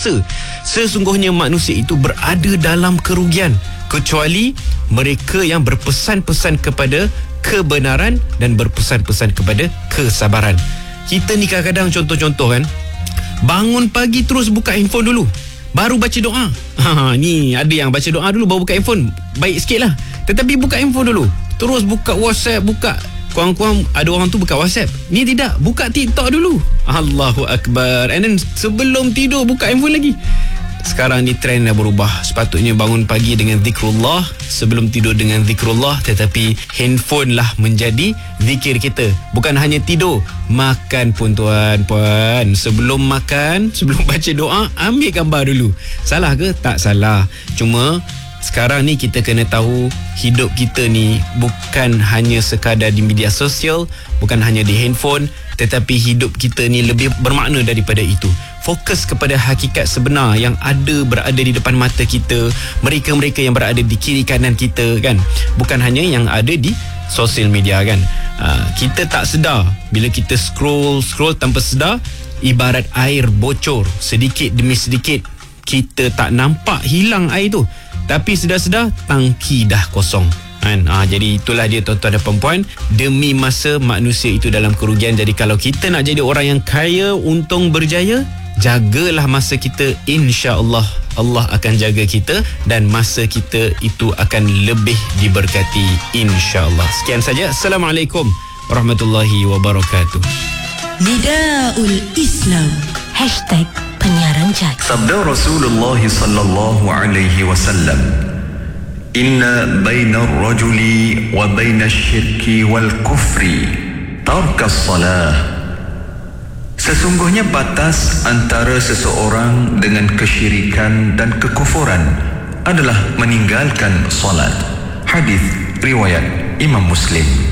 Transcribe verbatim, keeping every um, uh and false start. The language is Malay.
masa. Sesungguhnya manusia itu berada dalam kerugian kecuali mereka yang berpesan-pesan kepada kebenaran dan berpesan-pesan kepada kesabaran. Kita ni kadang-kadang contoh-contoh kan, bangun pagi terus buka handphone dulu, baru baca doa. Ha, ni ada yang baca doa dulu baru buka handphone, baik sikit lah. Tetapi buka handphone dulu, terus buka WhatsApp, buka kurang-kurang ada orang tu buka WhatsApp. Ni tidak, buka TikTok dulu. Allahu Akbar. And then sebelum tidur buka handphone lagi. Sekarang ni trend dah berubah. Sepatutnya bangun pagi dengan zikrullah, sebelum tidur dengan zikrullah, tetapi handphone lah menjadi zikir kita. Bukan hanya tidur, makan pun tuan puan. Sebelum makan, sebelum baca doa, ambil gambar dulu. Salah ke? Tak salah. Cuma sekarang ni kita kena tahu hidup kita ni bukan hanya sekadar di media sosial, bukan hanya di handphone, tetapi hidup kita ni lebih bermakna daripada itu. Fokus kepada hakikat sebenar yang ada berada di depan mata kita, mereka-mereka yang berada di kiri kanan kita kan, bukan hanya yang ada di sosial media kan. Uh, kita tak sedar bila kita scroll scroll tanpa sedar, ibarat air bocor sedikit demi sedikit. Kita tak nampak hilang air tu, tapi sedar-sedar tangki dah kosong kan. Ha, jadi itulah dia tuan-tuan dan perempuan, demi masa manusia itu dalam kerugian. Jadi kalau kita nak jadi orang yang kaya, untung, berjaya, jagalah masa kita. InsyaAllah Allah akan jaga kita dan masa kita itu akan lebih diberkati, insyaAllah. Sekian saja. Assalamualaikum warahmatullahi wabarakatuh. Nidaul Islam Hashtag penyiaran jaga. Sabda Rasulullah sallallahu alaihi wasallam, Inna baina ar-rajuli wa baina asy-syirki wal kufri tarkas salah. Sesungguhnya batas antara seseorang dengan kesyirikan dan kekufuran adalah meninggalkan salat. Hadis riwayat Imam Muslim.